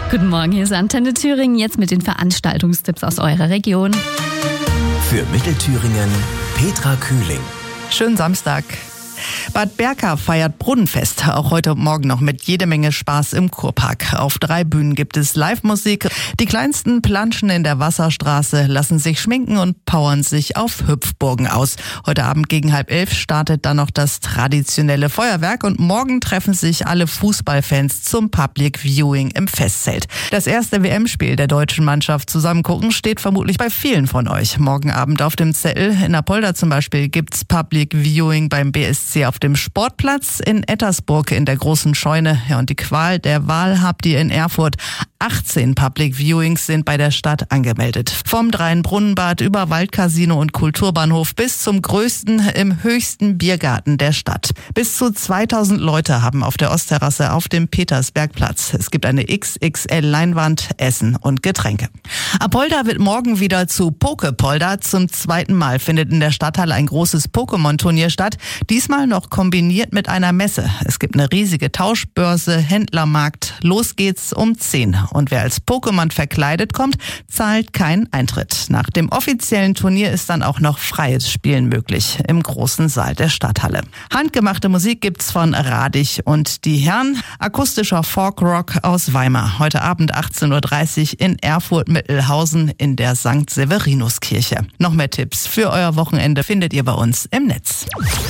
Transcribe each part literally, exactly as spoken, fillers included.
Guten Morgen, hier ist Antenne Thüringen, jetzt mit den Veranstaltungstipps aus eurer Region. Für Mittelthüringen, Petra Kühling. Schönen Samstag. Bad Berka feiert Brunnenfest, auch heute Morgen noch mit jede Menge Spaß im Kurpark. Auf drei Bühnen gibt es Live-Musik. Die kleinsten planschen in der Wasserstraße, lassen sich schminken und powern sich auf Hüpfburgen aus. Heute Abend gegen halb elf startet dann noch das traditionelle Feuerwerk und morgen treffen sich alle Fußballfans zum Public Viewing im Festzelt. Das erste W M-Spiel der deutschen Mannschaft zusammen gucken steht vermutlich bei vielen von euch. Morgen Abend auf dem Zettel, in Apolda zum Beispiel, gibt's Public Viewing beim B S C auf dem Sportplatz, in Ettersburg in der großen Scheune. Ja, und die Qual der Wahl habt ihr in Erfurt. achtzehn Public Viewings sind bei der Stadt angemeldet. Vom Dreienbrunnenbad über Waldcasino und Kulturbahnhof bis zum größten, im höchsten Biergarten der Stadt. Bis zu zweitausend Leute haben auf der Ostterrasse auf dem Petersbergplatz. Es gibt eine X X L-Leinwand, Essen und Getränke. Apolda wird morgen wieder zu Pokepolda. Zum zweiten Mal findet in der Stadthalle ein großes Pokémon-Turnier statt. Diesmal noch kombiniert mit einer Messe. Es gibt eine riesige Tauschbörse, Händlermarkt. Los geht's um zehn. Und wer als Pokémon verkleidet kommt, zahlt keinen Eintritt. Nach dem offiziellen Turnier ist dann auch noch freies Spielen möglich im großen Saal der Stadthalle. Handgemachte Musik gibt's von Radich und die Herren. Akustischer Folkrock aus Weimar. Heute Abend achtzehn Uhr dreißig in Erfurt-Mittelhausen in der Sankt Severinuskirche. Noch mehr Tipps für euer Wochenende findet ihr bei uns im Netz.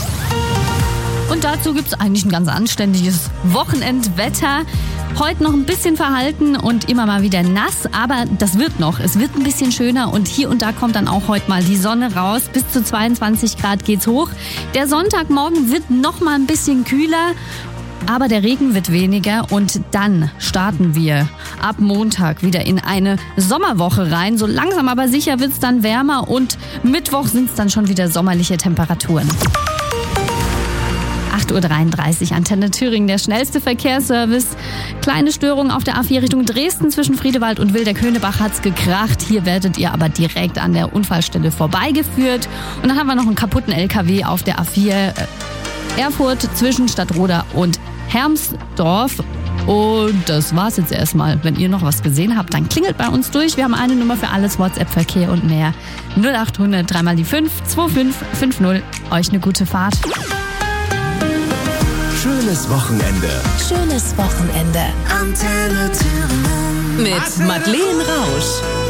Und dazu gibt's eigentlich ein ganz anständiges Wochenendwetter. Heute noch ein bisschen verhalten und immer mal wieder nass, aber das wird noch. Es wird ein bisschen schöner und hier und da kommt dann auch heute mal die Sonne raus. Bis zu zweiundzwanzig Grad geht's hoch. Der Sonntagmorgen wird noch mal ein bisschen kühler, aber der Regen wird weniger und dann starten wir ab Montag wieder in eine Sommerwoche rein. So langsam aber sicher wird's dann wärmer und Mittwoch sind's dann schon wieder sommerliche Temperaturen. acht Uhr dreiunddreißig, Antenne Thüringen, der schnellste Verkehrsservice. Kleine Störung auf der A vier Richtung Dresden zwischen Friedewald und Wilder-Köhnebach hat's gekracht. Hier werdet ihr aber direkt an der Unfallstelle vorbeigeführt. Und dann haben wir noch einen kaputten L K W auf der A vier äh, Erfurt zwischen Stadtroda und Hermsdorf. Und das war's jetzt erstmal. Wenn ihr noch was gesehen habt, dann klingelt bei uns durch. Wir haben eine Nummer für alles, WhatsApp-Verkehr und mehr. null acht hundert, dreimal die fünf, zwei fünf fünf null. Euch eine gute Fahrt. Schönes Wochenende. Schönes Wochenende. Antenne Thüringen. Mit Madeleine Rausch.